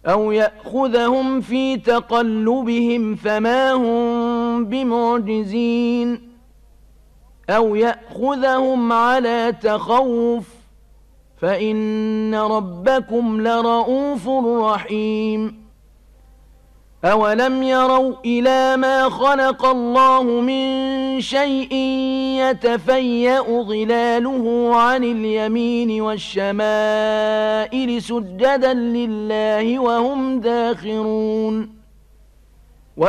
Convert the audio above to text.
أو يأخذهم في تقلبهم فما هم بمعجزين أو يأخذهم على تخوف فإن ربكم لرءوف رحيم أولم يروا إلى ما خلق الله من شيء يتفيأ ظلاله عن اليمين والشمائل سجدا لله وهم داخرون